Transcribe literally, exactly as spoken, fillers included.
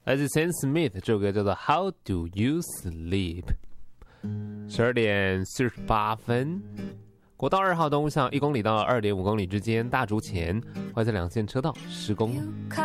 来自 Sam Smith 这首歌叫做 How Do You Sleep。十二点四十八分，国道二号东向一公里到二点五公里之间，大竹前外侧两线车道施工。